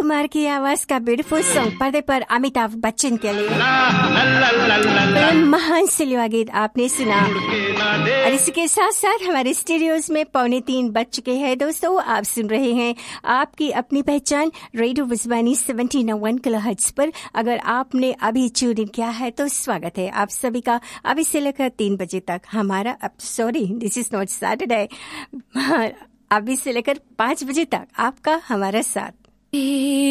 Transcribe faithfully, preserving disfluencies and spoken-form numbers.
कुमार की आवाज का ब्यूटीफुल सॉन्ग पर्दे पर अमिताभ बच्चन के लिए महान सिलवा गीत आपने सुना। और इसी के साथ साथ हमारे स्टूडियोज में पौने तीन बज चुके हैं। दोस्तों, आप सुन रहे हैं आपकी अपनी पहचान रेडियो विजवानी सेवेंटी वन किलोहर्ट्ज पर। अगर आपने अभी ट्यून इन किया है तो स्वागत है आप सभी का। अभी से लेकर तीन बजे तक हमारा, अब sorry this is not Saturday, अभी से लेकर पाँच बजे तक आपका हमारा साथ।